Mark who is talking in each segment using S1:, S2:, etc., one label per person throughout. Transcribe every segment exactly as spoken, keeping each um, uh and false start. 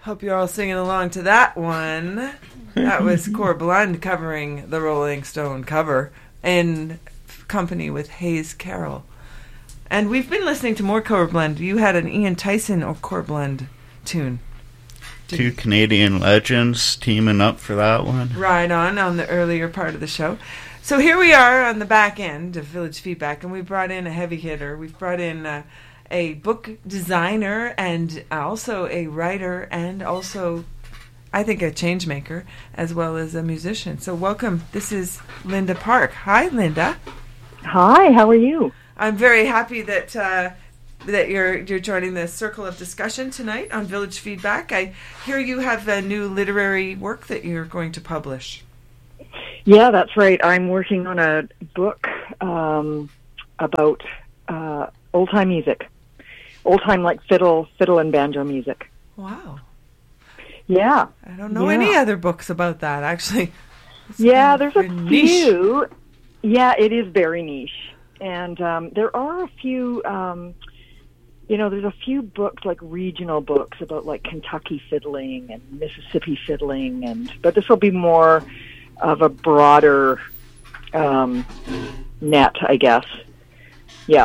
S1: Hope you're all singing along to that one. That was Core Blend covering the Rolling Stone cover in company with Hayes Carroll. And we've been listening to more Core Blend. You had an Ian Tyson or Core Blend tune. Did
S2: Two Canadian legends teaming up for that one.
S1: Right on, on the earlier part of the show. So here we are on the back end of Village Feedback, and we brought in a heavy hitter. We've brought in uh, a book designer and also a writer and also, I think, a change maker as well as a musician. So welcome. This is Linda Park. Hi, Linda.
S3: Hi, how are you?
S1: I'm very happy that uh, that you're you're joining the circle of discussion tonight on Village Feedback. I hear you have a new literary work that you're going to publish.
S3: Yeah, that's right. I'm working on a book um, about uh, old-time music. Old-time, like fiddle, fiddle and banjo music.
S1: Wow.
S3: Yeah.
S1: I don't know
S3: yeah.
S1: any other books about that, actually. It's
S3: yeah, there's a
S1: niche.
S3: few. Yeah, it is very niche. And um, there are a few, um, you know, there's a few books, like regional books about, like, Kentucky fiddling and Mississippi fiddling. and But this will be more of a broader um, net, I guess. Yeah.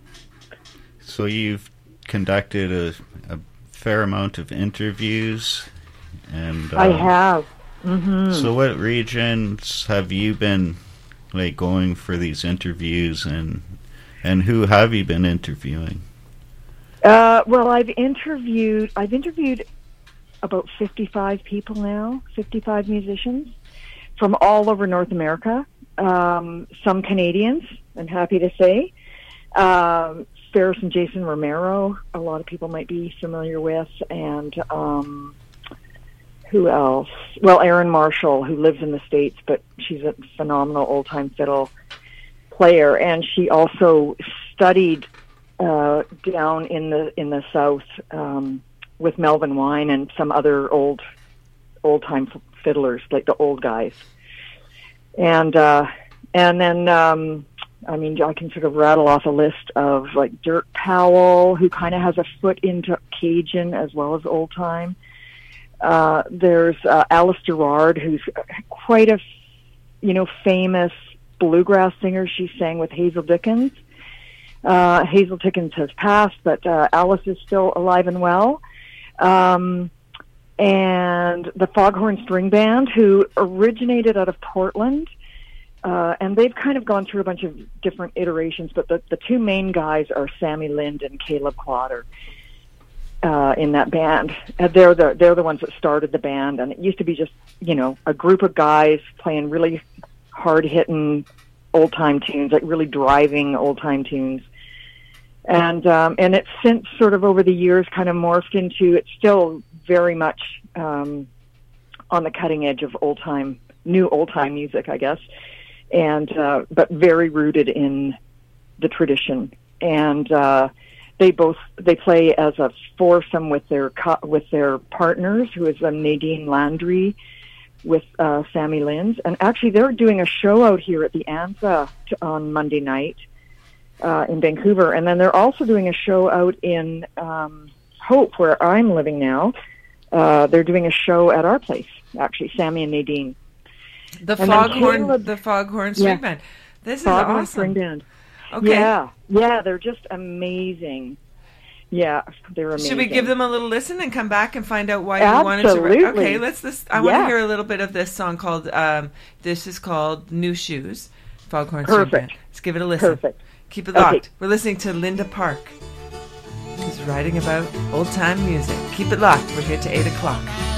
S2: So you've conducted a, a fair amount of interviews, and uh,
S3: I have. Mm-hmm.
S2: So what regions have you been like going for these interviews, and and who have you been interviewing?
S3: Uh, well, I've interviewed I've interviewed about fifty-five people now, fifty-five musicians from all over North America. Um, some Canadians, I'm happy to say. Um, Ferris and Jason Romero, a lot of people might be familiar with, and um, who else? Well, Erin Marshall, who lives in the States, but she's a phenomenal old-time fiddle player, and she also studied uh, down in the in the South um, with Melvin Wine and some other old old-time fiddlers, like the old guys, and uh, and then. Um, I mean, I can sort of rattle off a list of, like, Dirk Powell, who kind of has a foot into Cajun as well as old time. Uh, there's uh, Alice Gerard, who's quite a, you know, famous bluegrass singer. She sang with Hazel Dickens. Uh, Hazel Dickens has passed, but uh, Alice is still alive and well. Um, and the Foghorn String Band, who originated out of Portland. Uh, and they've kind of gone through a bunch of different iterations, but the, the two main guys are Sammy Lind and Caleb Clotter uh, in that band. And they're the they're the ones that started the band, and it used to be just, you know, a group of guys playing really hard hitting old time tunes, like really driving old time tunes. And um, and it's since sort of over the years kind of morphed into, it's still very much um, on the cutting edge of old time, new old time music, I guess. And uh, but very rooted in the tradition, and uh, they both they play as a foursome with their co- with their partners, who is um, Nadine Landry with uh, Sammy Lind, and actually they're doing a show out here at the Anza t- on Monday night uh, in Vancouver, and then they're also doing a show out in um, Hope, where I'm living now. Uh, they're doing a show at our place, actually, Sammy and Nadine.
S1: The
S3: and
S1: Foghorn,
S3: Caleb,
S1: the Foghorn String
S3: yeah.
S1: Band. This is
S3: Foghorn
S1: awesome.
S3: String Band.
S1: Okay.
S3: Yeah, yeah, they're just amazing. Yeah, they're amazing.
S1: Should we give them a little listen and come back and find out why you wanted to?
S3: Absolutely.
S1: Okay, let's. This, I
S3: yeah.
S1: want to hear a little bit of this song called. Um, this is called "New Shoes." Foghorn
S3: Perfect.
S1: String Band. Let's give it a listen.
S3: Perfect.
S1: Keep it
S3: Okay.
S1: locked. We're listening to Linda Park, who's writing about old time music. Keep it locked. We're here to eight o'clock.